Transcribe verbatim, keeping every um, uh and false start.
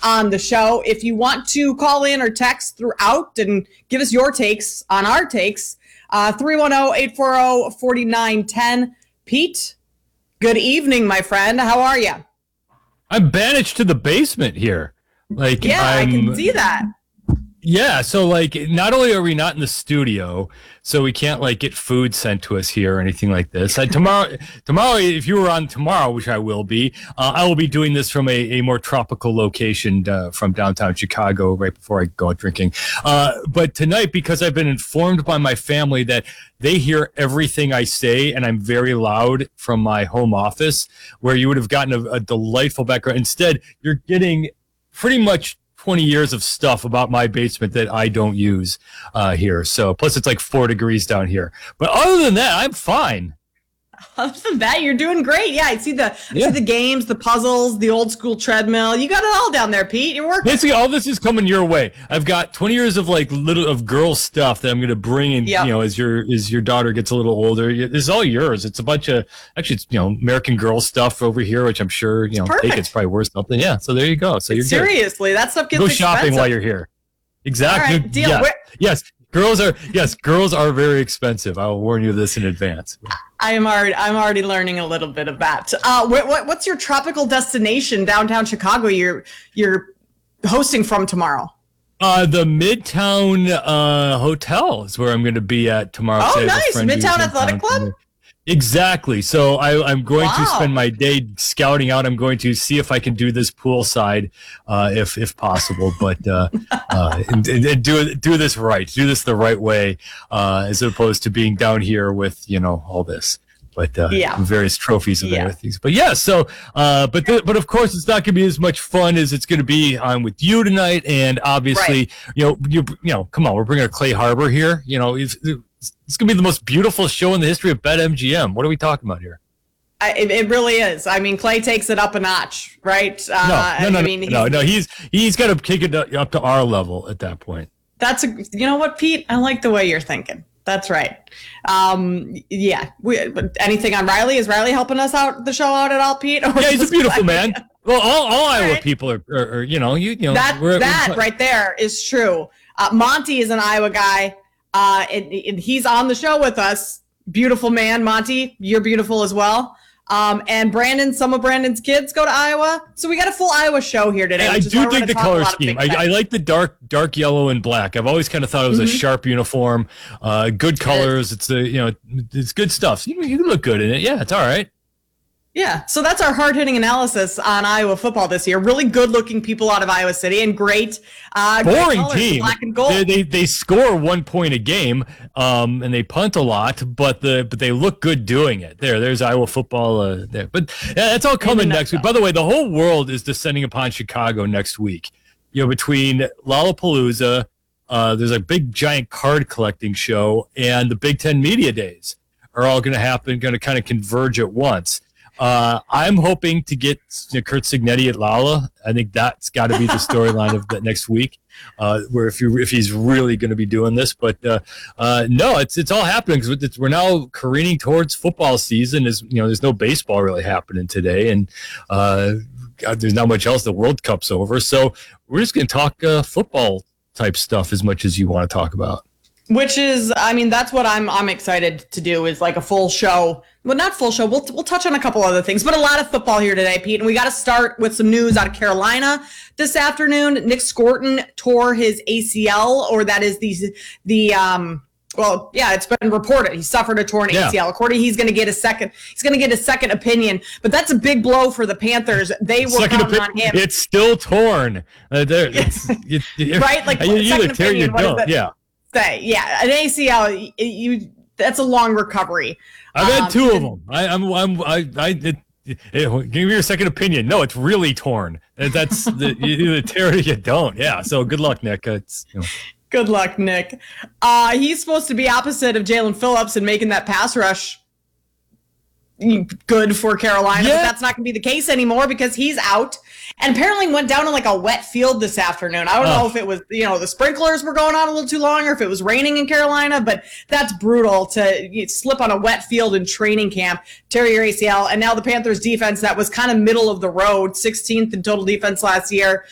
on the show. If you want to call in or text throughout and give us your takes on our takes, uh, three one zero, eight four zero, four nine one zero. Pete, good evening, my friend. How are you? I'm banished to the basement here. Like, yeah, I'm, I can see that. Yeah, so like not only are we not in the studio, so we can't like get food sent to us here or anything like this. I, tomorrow, tomorrow, if you were on tomorrow, which I will be, uh, I will be doing this from a, a more tropical location uh, from downtown Chicago right before I go out drinking. Uh, but tonight, because I've been informed by my family that they hear everything I say and I'm very loud from my home office, where you would have gotten a, a delightful background. Instead, you're getting pretty much twenty years of stuff about my basement that I don't use uh, here. So plus it's like four degrees down here. But other than that, I'm fine. Other than that, you're doing great. Yeah, I see the yeah. I see the games, the puzzles, the old school treadmill. You got it all down there, Pete. You're working. Basically, all this is coming your way. I've got twenty years of like little of girl stuff that I'm going to bring in. Yep. You know, as your as your daughter gets a little older, this is all yours. It's a bunch of actually, it's you know American Girl stuff over here, which I'm sure you know take it's probably worth something. Yeah, so there you go. So you're seriously good. That stuff gets go expensive. shopping while you're here. Exactly. All right, deal. Yes. yes. Girls are yes, girls are very expensive. I will warn you of this in advance. I am already I'm already learning a little bit of that. Uh, what, what what's your tropical destination downtown Chicago? You're you're hosting from tomorrow. Uh, the Midtown uh, Hotel is where I'm going to be at tomorrow. Oh, nice, Midtown Athletic Club. Exactly. So I, I'm going wow. to spend my day scouting out. I'm going to see if I can do this poolside, uh, if if possible, but uh, uh, and, and do do this right, do this the right way, uh, as opposed to being down here with you know all this. But uh, yeah. various trophies and yeah. things. But yeah, so uh, but th- but of course it's not going to be as much fun as it's going to be on with you tonight. And obviously, right. you know, you you know, come on, we're bringing a Clay Harbor here. You know, it's, it's going to be the most beautiful show in the history of BetMGM. What are we talking about here? I, it, it really is. I mean, Clay takes it up a notch, right? Uh, no, no, no, I mean, no, no, no. He's he's got to take it up to our level at that point. That's a. You know what, Pete? I like the way you're thinking. That's right. Um, yeah. We, anything on Riley? Is Riley helping us out the show out at all, Pete? Or yeah, he's a beautiful man. Well, all, all Iowa right. people are, are, are, you know, you, you know, that we're, that we're, right there is true. Uh, Monty is an Iowa guy. Uh, and, and he's on the show with us. Beautiful man, Monty. You're beautiful as well. Um, and Brandon, some of Brandon's kids go to Iowa. So we got a full Iowa show here today. I do dig the color scheme. I, I like the dark, dark yellow and black. I've always kind of thought it was mm-hmm. a sharp uniform. Uh, good colors. It's a, you know, it's good stuff. So you, you look good in it. Yeah, it's all right. Yeah, so that's our hard-hitting analysis on Iowa football this year. Really good-looking people out of Iowa City and great. Uh, Boring great colors, team. Black and gold. They, they they score one point a game, um, and they punt a lot, but the but they look good doing it. There, there's Iowa football. Uh, there, but yeah, that's all coming next week. By the way, the whole world is descending upon Chicago next week. You know, between Lollapalooza, uh, there's a big giant card collecting show, and the Big Ten Media Days are all going to happen, going to kind of converge at once. Uh, I'm hoping to get you know, Curt Cignetti at Lala. I think that's got to be the storyline of the next week, uh, where if you if he's really going to be doing this. But uh, uh, no, it's it's all happening because we're now careening towards football season. Is you know, there's no baseball really happening today, and uh, God, there's not much else. The World Cup's over, so we're just going to talk uh, football type stuff as much as you want to talk about. Which is, I mean, that's what I'm I'm excited to do is like a full show. Well, not full show. We'll we'll touch on a couple other things, but a lot of football here today, Pete. And we got to start with some news out of Carolina this afternoon. Nick Scorton tore his A C L, or that is the the um. Well, yeah, it's been reported he suffered a torn yeah. A C L. According, he's going to get a second. He's going to get a second opinion, but that's a big blow for the Panthers. They were second counting opi- on him. It's still torn. Uh, there, it's, it, it, right, like you second either tear opinion. you don't. Yeah. Say, yeah, an A C L, you, you that's a long recovery. I've had um, two of them. I, I'm, I'm, I, I, it, it, it, give me your second opinion. No, it's really torn. That's the, you either tear it or you don't. Yeah. So good luck, Nick. It's, you know. Good luck, Nick. Uh, he's supposed to be opposite of Jalen Phillips and making that pass rush good for Carolina, yeah. but that's not going to be the case anymore because he's out. And apparently went down in like a wet field this afternoon. I don't oh. know if it was, you know, the sprinklers were going on a little too long or if it was raining in Carolina, but that's brutal to you know, slip on a wet field in training camp, tear your A C L. And now the Panthers defense that was kind of middle of the road, sixteenth in total defense last year,